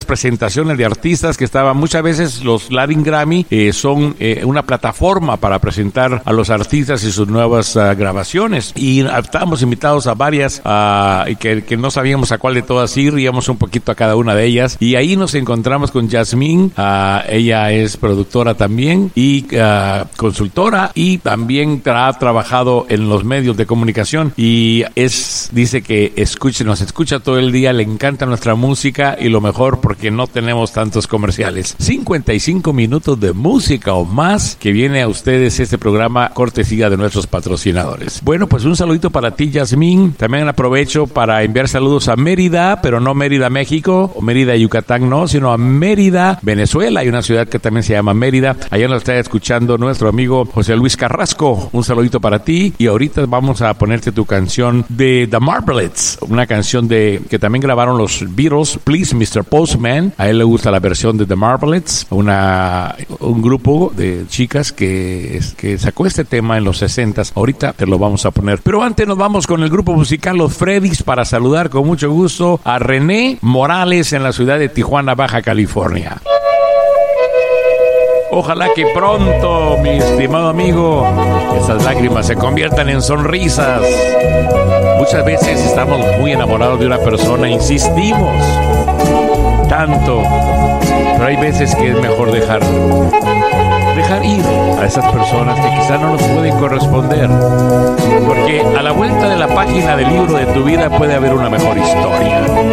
presentaciones de artistas que estaban, muchas veces los Latin Grammy son una plataforma para presentar a los artistas y sus nuevas grabaciones. Y estábamos invitados a varias y que no sabíamos a cuál de todas ir, íbamos un poquito a cada una de ellas. Y ahí nos encontramos con Yasmín. Ella es productora también y consultora, y también ha trabajado en los medios de comunicación, y dice que nos escucha todo el día, le encanta nuestra música, y lo mejor porque no tenemos tantos comerciales. 55 minutos de música o más que viene a ustedes este programa cortesía de nuestros patrocinadores. Bueno, pues un saludito para ti, Yasmín. También aprovecho para enviar saludos a Mérida, pero no Mérida, México, o Mérida, Yucatán, no, sino a Mérida, Venezuela. Hay una ciudad que también se llama Mérida. Allá nos está escuchando nuestro amigo José Luis Carrasco. Un saludito para ti. Y ahorita vamos a ponerte tu canción de The Marvelettes, una canción que también grabaron los Beatles, Please Mr. Postman. A él le gusta la versión de The Marvelettes, un grupo de chicas que sacó este tema en los 60s. Ahorita te lo vamos a poner. Pero antes nos vamos con el grupo musical Los Freddys para saludar con mucho gusto a René Morales en la ciudad de Tijuana, Baja California. Ojalá que pronto, mi estimado amigo, esas lágrimas se conviertan en sonrisas. Muchas veces estamos muy enamorados de una persona, insistimos tanto, pero hay veces que es mejor dejar ir a esas personas que quizás no nos pueden corresponder, porque a la vuelta de la página del libro de tu vida puede haber una mejor historia.